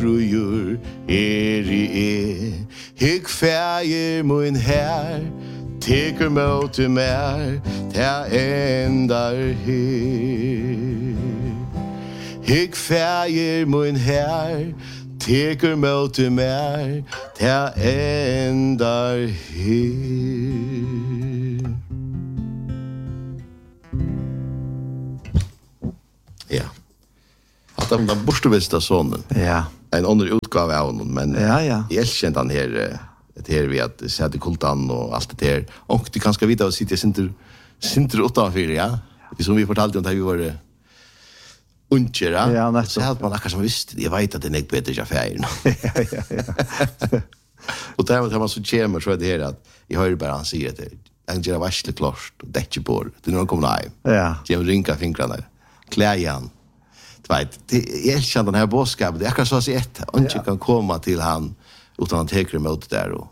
frujur I Hygg fægir mun her Teker møte mer Ta endar her Hygg fægir mun her Teker møte mer Ta endar her Ja. Att den borstevista sonen. Ja. En annan utgåva av honom men ja. Jag kände han här det här vi att sätta kultan och allt det där. Och du kanske vita och sitta synter utanför ja. Det som vi fortalte om att vi var ungera. Ja, så hade man akkurat som visst jag vet att det är bättre affären. Ja. Och där man så kämmer så det här att jag hör bara han säger det. Han gör varsle klart och det är på. Det när kommer nej. Ja. Jag ringa fingrarna. Kläjan. Jag känner den här bådskapen. Det är akkurat så att säga och inte kan komma till han utan han teker emot där och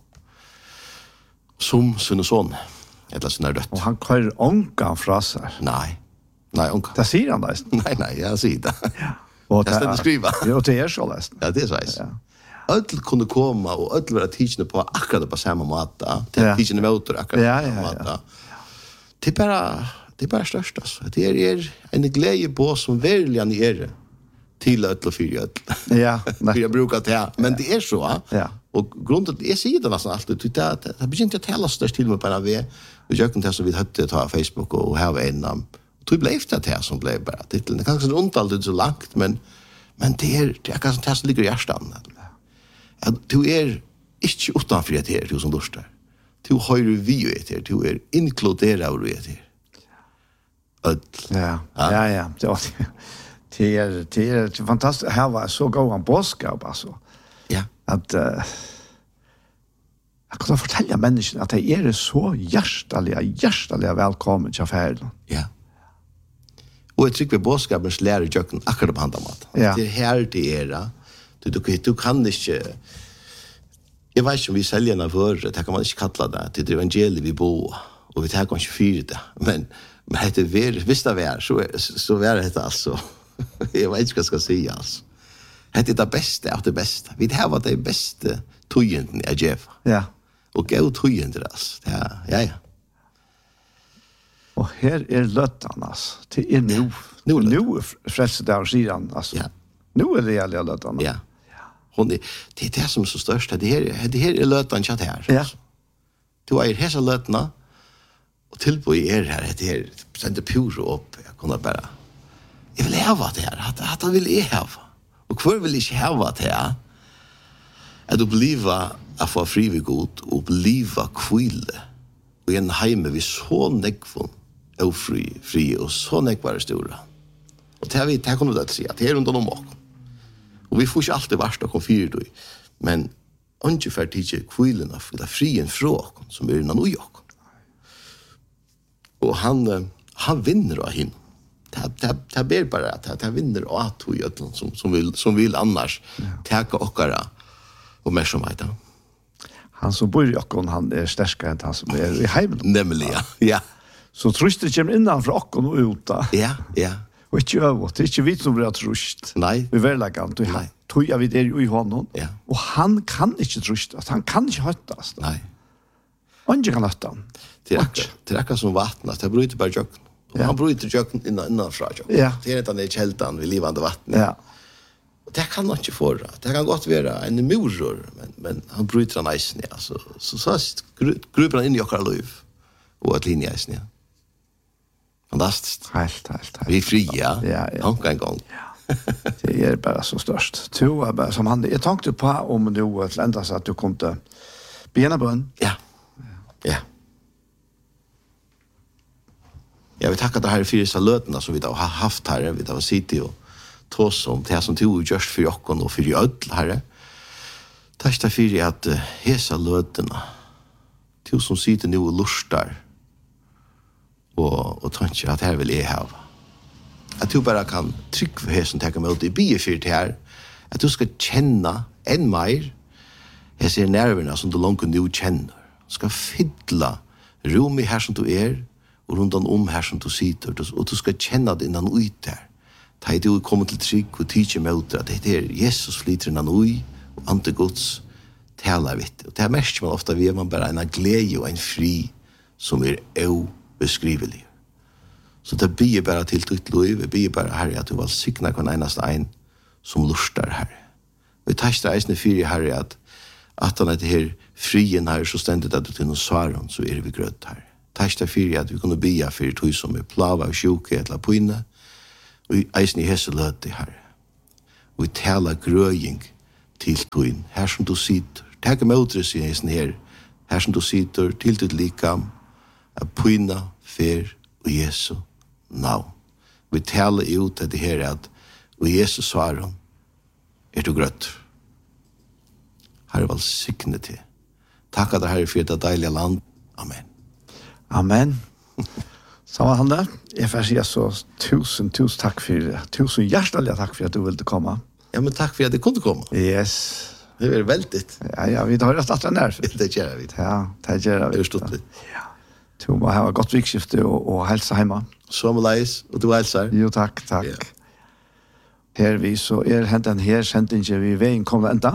som sin son eller sin dött. Och han kör ånkan fra sig. Nej, ånkan. Det säger han där. Nej, jag säger det. Ja. Och det ska skriva. Ja, och det är så läst. Ja, det är så läst. Öll kunde komma och öll vara teachna på akkurat på samma måte. Det teachna motor akkurat på samma måte. Det är bara störst alltså. Det är en glädje på som verkligen är till öll och fyra öll. Ja. För jag brukar det. Men det är så. Ja. Och grundet är sidan nästan alltid. Det begynte att tala störst till mig bara vi. Vi gör det som vi hade ta Facebook och ha en namn. Och det blev det här som blev bara titeln. Det kanske inte alltid så långt men det är kanske det som ligger i hjärtan. Du är inte utanför det här, du som lustar. Du har ju vi det här. Du är inkluderad i det här. Ja. Det är fantastiskt. Här var så god en bådskap alltså. Ja. Att jag kan fortälja människorna att det är så hjärtaliga välkommen till affären. Ja. Och jag tycker att bådskapen lär i köken akkurat på handamat. Ja. Det är här det är. Du kan inte... Jag vet inte om vi säljer några förut, det kan man inte kalla det. Det är evangeliet vi bor och vi tar kanske fyra det. Men det är visst det är så är det alltså. Jag vet inte vad jag ska säga alltså. Det är det bästa av det bästa. Vi har det bästa tøyenden av Jeff. Ja. Och gå tøyenden alltså. Ja. Och här är löttan alltså. Det är nu frälse där sidan alltså. Ja. Nu är det jävla löttan. Ja. Det är det som är så största. Det här är lötan chatt här. Ja. Du är hesa lötna och tillpå här det här sände puro upp. Jag kunde bara jag vill ha det här. Att vill jag ha. Och kvar vill jag ha det här. Att uppleva att få fri vid god och uppleva kvile. Och en heime vi så nekvån och fri och så nekvare stora. Och det här kan du säga. Det är runt om oss. Och vi får inte alltid värsta kom fyra då. Men ungefär tidigare kvilen av det frien från som är innan ojok. Och han vinner av henne. Det ber bara att han vinner av att som vill annars täcka åkara och mer som heter. Han som bor i Åkon, han är starkare än han som är i heimen. Nämligen, ja. Så trustet kommer innanför Åkon och ut. Ja. Och inte övrigt. Det är inte vi som blir trust. Nej. Vi verkligen. Nej. Tror jag vi det i honom. Ja. Och han kan inte trustas. Han kan inte höttas. Nej. Han kan hötta. Det är som vattnet. Det bryter bara jöken. Ja. Han bryter jöken innanför jöken. Ja. Det är inte den kältan vid livande vatten. Ja. Det kan man inte få. Det kan gott vara en moror, men han bryter en isen. Alltså. Så gruper han in i åkara liv. Och ett linje isen. Ja. Fantastiskt. Helt. Vi är fria. Ja. Anka en gång. Ja. Det är bara så störst. Du är bara som han. Jag tänkte på om du att lända så att du kom till benabön. Ja. Jag vill tacka det här fyra lötena som vi har haft här. Vi har sittit och tås om det som tog just för jocken och för öll här. Tack det för att hesa lötena. Till som sitter nu och lustar. Och tänker att här vill jag ha. Att du bara kan trycka för hästen täcka mig ut i biefyrt här. Att du ska känna en mer. Jag ser nerverna som du långt nu känner. Ska fylla rum i här som du är. Och runt om här som du sitter. Och du ska känna det innan ut där. Ta du kommer til trygg og tidser mot at det Jesus flyter innan ui, og ante Guds talar vitt. Og det mest man ofta vi man bara en glede og en fri som obeskrivelig. Så det blir bara til ditt liv, det blir bara Herre at du vil signa kon enast ein som lustar Herre. Vi tastar eisne fyri Herre at han er det her frien her, så stendet at du til noen svaren, så vi grøtt her. Tastar fyri at vi kunne bia fyri tog som plava og sjuke etla poinne, og eisne i hese løte Herre. Og vi talar grøying til togin, her som du sitter. Takk møtres i hesten her som du sitter til ditt likam, poinna fer og Jesu navn. Vi talar ut at det her at og Jesus svaren du grøtt. Herre velsigne til. Takk at Herre for det deilige land. Amen. Amen. Så var han der. Jeg får si så tusen takk for det. Tusen hjertelig takk for at du ville komme. Ja, men takk for at du kunne komme. Yes. Det er veldig. Ja, vi har rett at nær. Det gjør vi. Ja, det gjør vi. Det er stått litt. Ja. Du må ha godt vikskifte og helse hjemme. Så må leis, og du helser. Jo, takk. Ja. Her vi så hentan her sendingen vi veien kommer enda.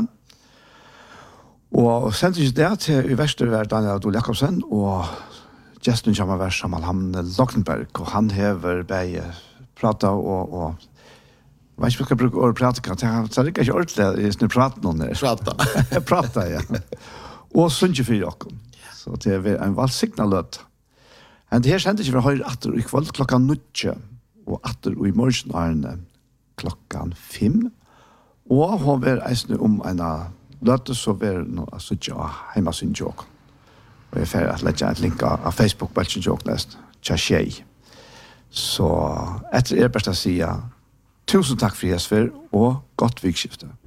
Og sendingen der til i Vestervær Daniel Adol Jakobsen og gesten kommer være Samal Hamne Loktenberg, og han hever bare prata og hva ikke skal bruke ordet prate, så det er ikke ordentlig i snu prate noen der. Prata, ja. Og sunge for jokken. Så det er en valgsigna løt. Men det her sendingen vi har atter i kveld klokka 9, og atter i morgen klokkan 5. Og hun vil eisne en løte, så vil hun sitte hjemme sin joke. Og jeg får legge et link av Facebook-belsen joke nest, tja. Så etter best å si tusen takk for Jesper, og godt vikskifte.